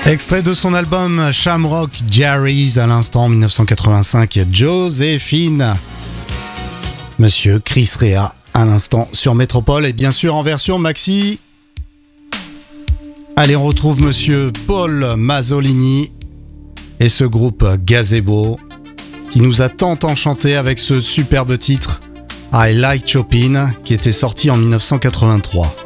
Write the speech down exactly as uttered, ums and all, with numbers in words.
Extrait de son album Shamrock Diaries à l'instant dix-neuf cent quatre-vingt-cinq, Joséphine. Monsieur Chris Rea à l'instant sur Métropole et bien sûr en version maxi. Allez, on retrouve Monsieur Paul Mazzolini et ce groupe Gazebo qui nous a tant enchanté avec ce superbe titre I Like Chopin qui était sorti en dix-neuf cent quatre-vingt-trois.